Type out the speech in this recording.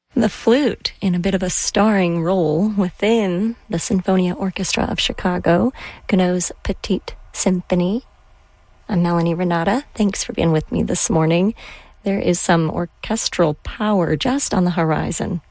The flute in a bit of a starring role within the Sinfonia Orchestra of Chicago, Gounod's Petite Symphony. I'm Melanie Renata. Thanks for being with me this morning. There is some orchestral power just on the horizon